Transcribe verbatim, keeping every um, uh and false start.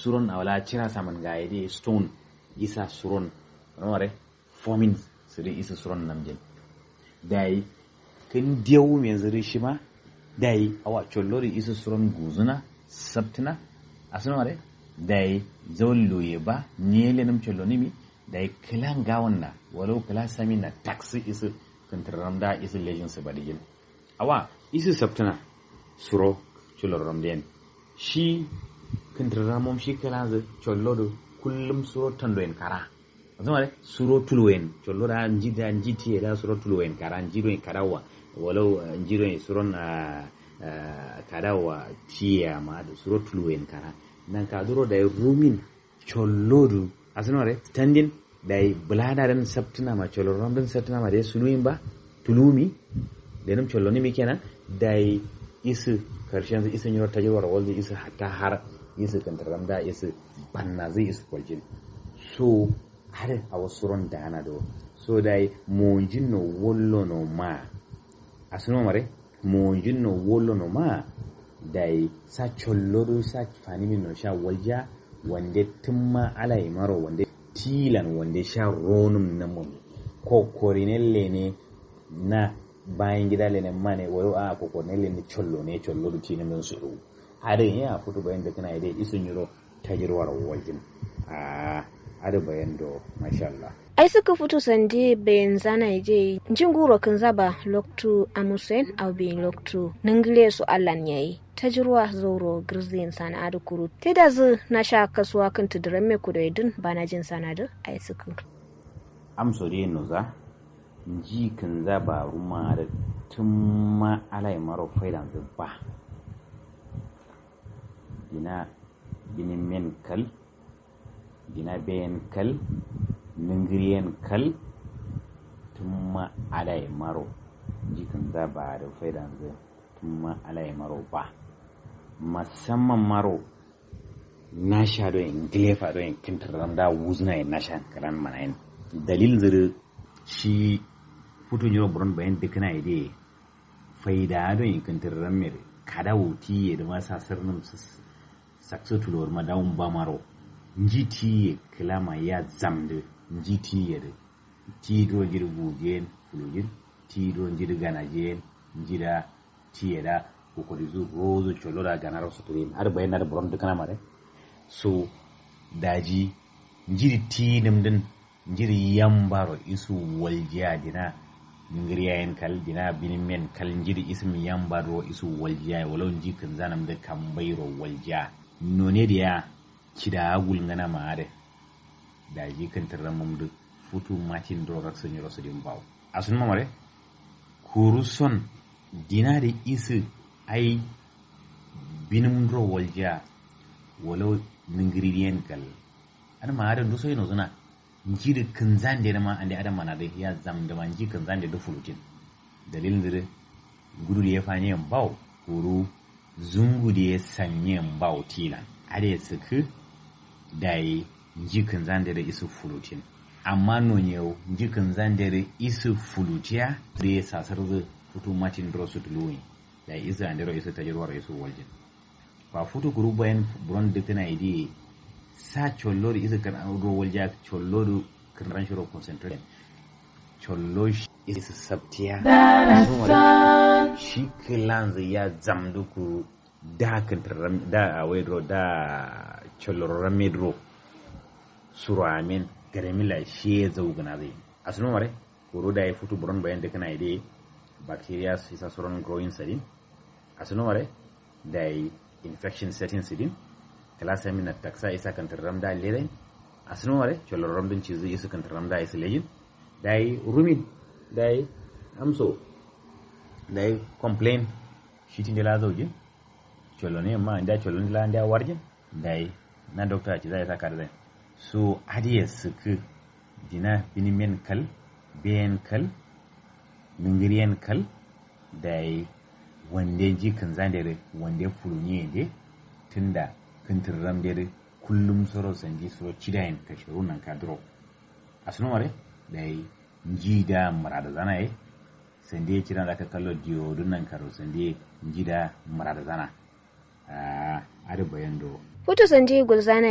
suron awala chira saman ga ide stone isa suron ronore forming sire isa suron namjin dai kin diyawu me zuri shi ma dai awa chollori isa suron guzuna sabtina asunore dai zawluye ba nyele nam cholloni mi dai kilan gawonna walau kila sami na taxi isa kantaramda isa legend sabadigin awa isa sabtina suro choloramden shi kantaramom shi kila za chollodo kullum suro tandoen kara azuma suro tulwen cholloda njida njiti da suro tulwen kara njiro karawa walau njiro suron karawa tiya ma da suro tulwen kara nan ka duro da rumin chollodu azuma re standing da bulada dan sabtuna ma choloram dan sabtuna ma da sunuyin ba tulumi da nam cholloni mi kenan da isu karshen isu nyoro tajawar waldi isu hatta har isu kantaram da isu banna zai isu kwaljin so har a wasu ron da ana do so dai monjin no wollo no ma asuno mare monjin no wollo no ma dai sa chollodo sa fanimi no sha walja wande tumma alai maro wande tilan wande sha ronum na mun ko korinelle ne na bayan gida le ne mane wayo a ko korinelle ne chollo ne chollodo tinin don su har ya futu bayan da kana dai isun yiro tajirwar waljin a ada bayan do masha Allah ai suka fito sande bayan zana je jin guro kan zaba loktu amusen au be loktu ningile su Allah yayi tajirwa zoro girzin sana adu kuru teda zu na sha kasuwa kan tudran me kudaidin bana jin sana da ai suka amso dai no za ji kan zaba ruma da tumma alai maro faidan zubba dina binin men kal dina bayan kal ningiriyan kal tumma alai maro jikin za ba da faidan zai tumma alai maro ba musamman maro na sha don in gilefa don in kintar da wuzna yin na sha karan mana yin dalilin zai shi futun yau buron bayan duk na ide faida don in kintar ramir kada wuti ya da masa sirnin sakso tulor madawun ba maro njiti kilama ya zamde njiti yede ti do jir bujen fulujin ti do jir ganajen njira ti yeda ko dizu rozo cholora ganaro soturin har bayna da borom de kana mare so daji njiri ti nimdin njiri yambaro isu waljiya dina ngiriya en kal dina binimen kal njiri ismi yambaro isu waljiya walau njikin zanam de kambayro waljiya none dia kida gulngana maare da ji kan tarramum du futu matin dorak sun yoro sudin baw asun mamare kuruson dinari isu ai binum ro walja walo ingredient kal an maare ndo soyno zuna njide kan zande ma ande adam mana da ya zam da manji kan zande da fulutin dalilin dire gudu ya fanye baw kuru zungu da ya sanye baw tilan ade suku dai jikin zandere isu fulutin amma nonyau jikin zandere isu fulutiya da ya sasar da futu matin drosu tuluwi da isu andero isu tajirwar isu waljin ba futu guru bayan buron da tana idi sa chollori isu kan ro walja chollori kan ranshiro concentrate chollo isu sabtiya shi kilan ya zamduku da kan da waidro da cholloran medro suramin garamila shi ya zaugana zai asunu mare koro da ya fito buron bayan da kana ide bacteria su isa suran growing sedin asunu mare da ya infection setting sedin klasa min na taksa isa kan tarram da leden asunu mare cholloran din cizo isa kan tarram da isa lejin da ya rumin da ya amso da ya complain shi tin da la zaujin cholone ma inda cholone la inda warjin da ya na doctor ci zai saka da zai so adiya suku dina binimen kal bayan kal mingiriyan kal da wande ji kan zandere wande fulunye ne tunda kantin ramdere kullum soro sanji soro cidayen kashiru nan kadro asunu mare da ji da marada zana yi sande kiran da ka kallo diyo dunnan karo sande ji da marada zana a adu bayan do Futu sanje gulzana